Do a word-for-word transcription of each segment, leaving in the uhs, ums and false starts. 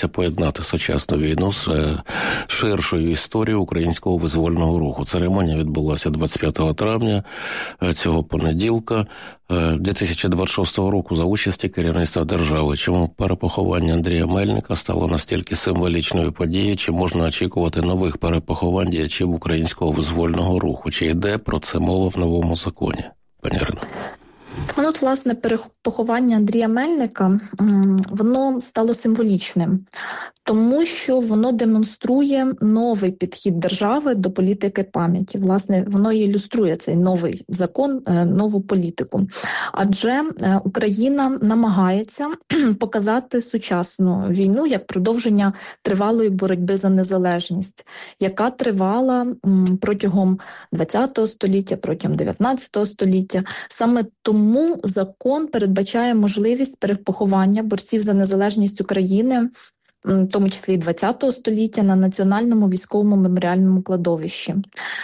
намагається поєднати сучасну війну з ширшою історією українського визвольного руху. Церемонія відбулася двадцять п'ятого травня цього понеділка дві тисячі двадцять шостого року за участі керівництва держави. Чому перепоховання Андрія Мельника стало настільки символічною подією, чи можна очікувати нових перепоховань діячів українського визвольного руху? Чи йде про це мова в новому законі? Пані Ірино. Ну, от, власне, перепоховання Андрія Мельника, воно стало символічним, тому що воно демонструє новий підхід держави до політики пам'яті. Власне, воно ілюструє цей новий закон, нову політику. Адже Україна намагається показати сучасну війну як продовження тривалої боротьби за незалежність, яка тривала протягом ХХ століття, протягом дев'ятнадцятого століття. Саме тому закон передбачає можливість перепоховання борців за незалежність України, в тому числі і ХХ століття, на Національному військовому меморіальному кладовищі.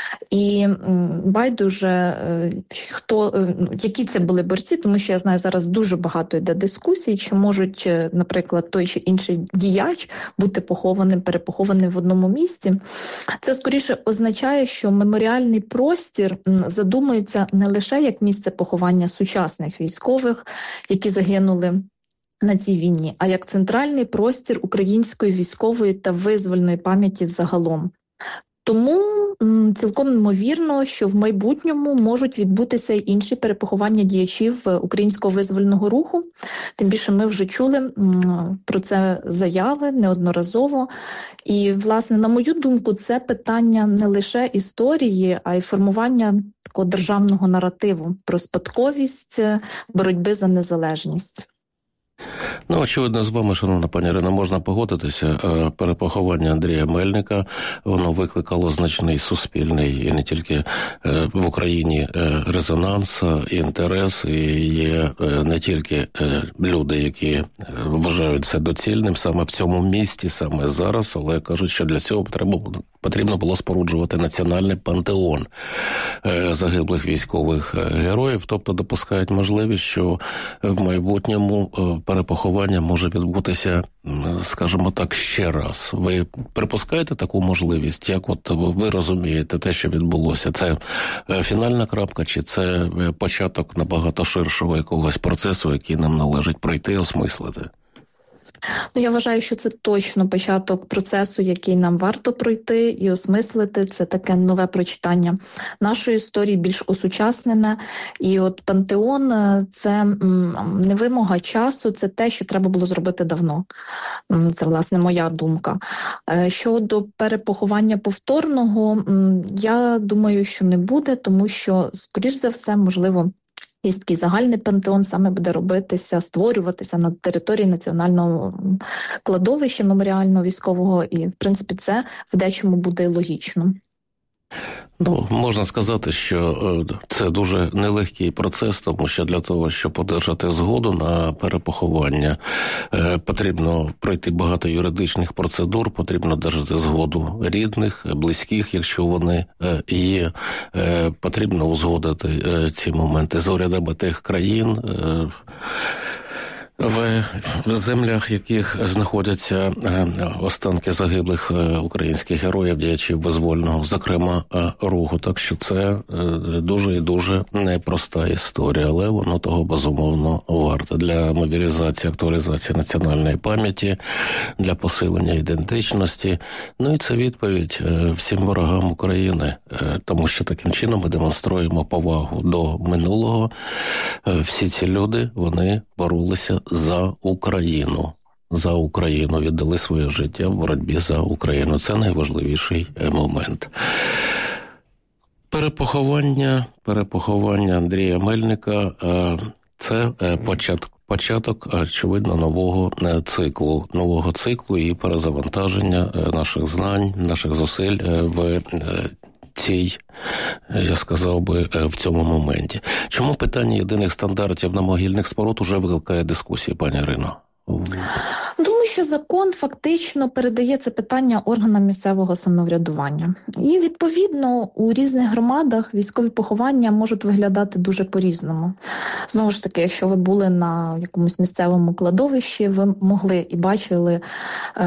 І байдуже, хто, які це були борці, тому що я знаю, зараз дуже багато йде дискусій, чи можуть, наприклад, той чи інший діяч бути похованим, перепохованим в одному місці. Це, скоріше, означає, що меморіальний простір задумується не лише як місце поховання сучасних військових, які загинули на цій війні, а як центральний простір української військової та визвольної пам'яті взагалом. Тому м, цілком ймовірно, що в майбутньому можуть відбутися й інші перепоховання діячів українського визвольного руху. Тим більше ми вже чули м, про це заяви неодноразово. І, власне, на мою думку, це питання не лише історії, а й формування такого державного наративу про спадковість боротьби за незалежність. Ну, очевидно, з вами, шановна пані Ірина, можна погодитися. Перепоховання Андрія Мельника, воно викликало значний суспільний і не тільки в Україні резонанс, інтерес. І є не тільки люди, які вважають це доцільним саме в цьому місті, саме зараз, але кажуть, що для цього треба потрібно було споруджувати національний пантеон загиблих військових героїв, тобто допускають можливість, що в майбутньому перепоховання може відбутися, скажімо так, ще раз. Ви припускаєте таку можливість? Як от ви розумієте те, що відбулося? Це фінальна крапка, чи це початок набагато ширшого якогось процесу, який нам належить пройти, осмислити? Ну, я вважаю, що це точно початок процесу, який нам варто пройти і осмислити. Це таке нове прочитання нашої історії, більш осучаснене. І от пантеон – це не вимога часу, це те, що треба було зробити давно. Це, власне, моя думка. Щодо перепоховання повторного, я думаю, що не буде, тому що, скоріш за все, можливо, і такий загальний пантеон саме буде робитися, створюватися на території національного кладовища меморіального військового, і, в принципі, це в дечому буде логічно. Ну, можна сказати, що це дуже нелегкий процес, тому що для того, щоб одержати згоду на перепоховання, потрібно пройти багато юридичних процедур, потрібно одержати згоду рідних, близьких, якщо вони є. Потрібно узгодити ці моменти з урядами тих країн, в землях, яких знаходяться останки загиблих українських героїв, діячів визвольного, зокрема, руху. Так що це дуже і дуже непроста історія, але воно того, безумовно, варто. Для мобілізації, актуалізації національної пам'яті, для посилення ідентичності. Ну і це відповідь всім ворогам України, тому що таким чином ми демонструємо повагу до минулого. Всі ці люди, вони боролися за Україну. За Україну, віддали своє життя в боротьбі за Україну. Це найважливіший момент. Перепоховання, перепоховання Андрія Мельника – це початок, початок, очевидно, нового циклу. Нового циклу і перезавантаження наших знань, наших зусиль в цій, я сказав би, в цьому моменті. Чому питання єдиних стандартів на могильних споруд уже викликає дискусії, пані Ірино? Думаю, що закон фактично передає це питання органам місцевого самоврядування. І, відповідно, у різних громадах військові поховання можуть виглядати дуже по-різному. Знову ж таки, якщо ви були на якомусь місцевому кладовищі, ви могли і бачили